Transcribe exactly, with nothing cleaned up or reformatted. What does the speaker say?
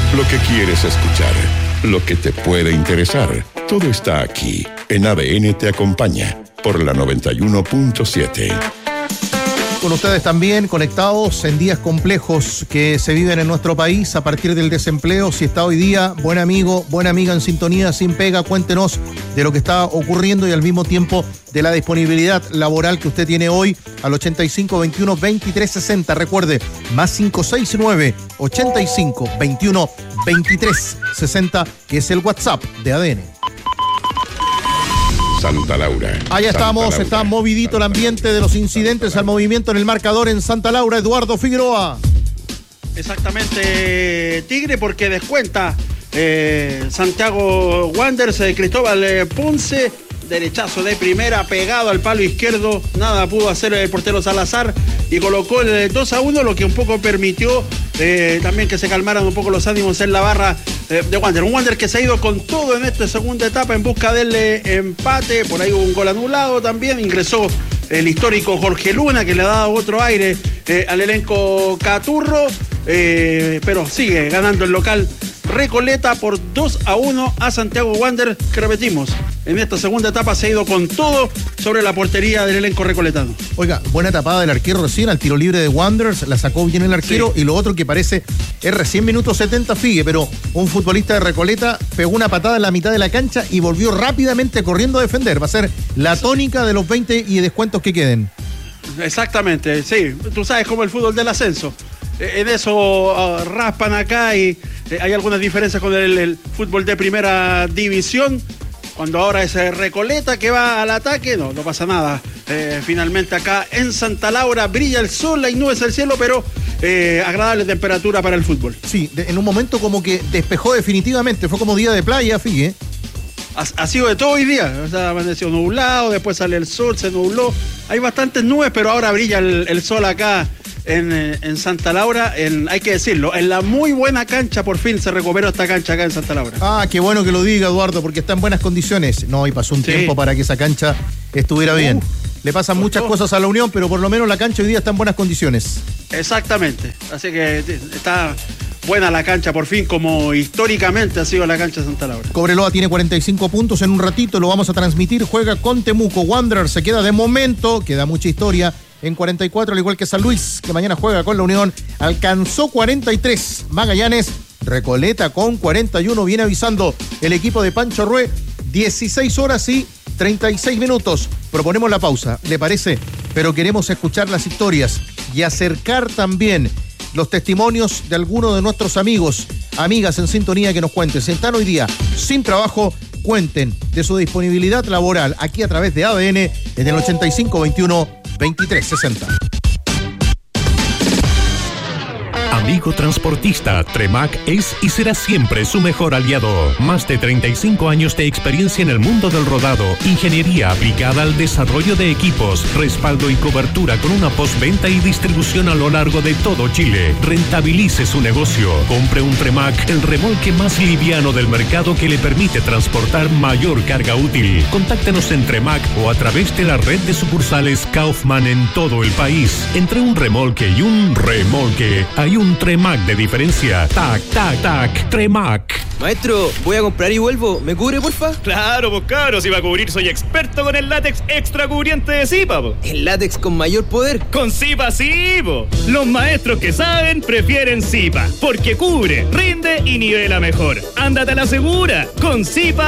Lo que quieres escuchar, lo que te puede interesar, todo está aquí. En A D N Te acompaña por la noventa y uno punto siete. Con ustedes también conectados en días complejos que se viven en nuestro país a partir del desempleo. Si está hoy día, buen amigo, buena amiga en sintonía, sin pega, cuéntenos de lo que está ocurriendo y al mismo tiempo de la disponibilidad laboral que usted tiene hoy al ochenta y cinco veintiuno veintitrés sesenta. Recuerde, más cinco seis nueve ochenta y cinco veintiuno veintitrés sesenta, que es el WhatsApp de A D N. Santa Laura. Allá Santa estamos, Laura. está movidito el ambiente de los incidentes al movimiento en el marcador en Santa Laura. Eduardo Figueroa. Exactamente, Tigre, porque descuenta eh, Santiago Wanderers, eh, Cristóbal eh, Ponce, derechazo de primera, pegado al palo izquierdo, nada pudo hacer el portero Salazar y colocó el dos a uno, lo que un poco permitió eh, también que se calmaran un poco los ánimos en la barra eh, de Wander. Un Wander que se ha ido con todo en esta segunda etapa en busca del eh, empate, por ahí hubo un gol anulado también, ingresó el histórico Jorge Luna, que le ha dado otro aire eh, al elenco Caturro, eh, pero sigue ganando el local Recoleta por dos a uno a Santiago Wanderers, que repetimos, en esta segunda etapa se ha ido con todo sobre la portería del elenco recoletano. Oiga, buena tapada del arquero recién al tiro libre de Wanderers, la sacó bien el arquero, sí. Y lo otro que parece es recién minuto setenta, Figue, pero un futbolista de Recoleta pegó una patada en la mitad de la cancha y volvió rápidamente corriendo a defender. Va a ser la tónica de los veinte y descuentos que queden. Exactamente, sí, tú sabes cómo el fútbol del ascenso. En eso uh, raspan acá y eh, hay algunas diferencias con el, el fútbol de primera división. Cuando ahora es eh, Recoleta que va al ataque, no, no pasa nada. Eh, finalmente acá en Santa Laura brilla el sol, hay nubes en el cielo, pero eh, agradable temperatura para el fútbol. Sí, de, en un momento como que despejó definitivamente, fue como día de playa, Figue. Ha, ha sido de todo hoy día, o sea, amaneció nublado, después sale el sol, se nubló. Hay bastantes nubes, pero ahora brilla el, el sol acá. En, en Santa Laura, en, hay que decirlo, en la muy buena cancha, por fin se recuperó esta cancha acá en Santa Laura. Ah, qué bueno que lo diga, Eduardo, porque está en buenas condiciones. No, y pasó un sí. tiempo para que esa cancha estuviera uh, bien. Le pasan muchas todo. cosas a la Unión, pero por lo menos la cancha hoy día está en buenas condiciones. Exactamente, así que está buena la cancha, por fin, como históricamente ha sido la cancha de Santa Laura. Cobreloa tiene cuarenta y cinco puntos, en un ratito lo vamos a transmitir, juega con Temuco. Wanderers se queda de momento, queda mucha historia, en cuarenta y cuatro, al igual que San Luis, que mañana juega con la Unión, alcanzó cuarenta y tres. Magallanes, Recoleta con cuarenta y uno, viene avisando el equipo de Pancho Rué, dieciséis horas y treinta y seis minutos. Proponemos la pausa, ¿le parece? Pero queremos escuchar las historias y acercar también los testimonios de algunos de nuestros amigos, amigas en sintonía que nos cuenten. Si están hoy día sin trabajo, cuenten de su disponibilidad laboral aquí a través de A D N en el ochenta y cinco veintiuno veintitrés sesenta. Amigo transportista, Tremac es y será siempre su mejor aliado. Más de treinta y cinco años de experiencia en el mundo del rodado, ingeniería aplicada al desarrollo de equipos, respaldo y cobertura con una postventa y distribución a lo largo de todo Chile. Rentabilice su negocio. Compre un Tremac, el remolque más liviano del mercado que le permite transportar mayor carga útil. Contáctenos en Tremac o a través de la red de sucursales Kaufman en todo el país. Entre un remolque y un remolque hay un Tremac de diferencia. Tac, tac, tac, Tremac. Maestro, voy a comprar y vuelvo. ¿Me cubre, porfa? Claro, pues cabros, si va a cubrir soy experto con el látex extra cubriente de Zipa, po. ¿El látex con mayor poder? Con Zipa sí, po. Los maestros que saben prefieren Zipa, porque cubre, rinde y nivela mejor. Ándate a la segura. Con Zipa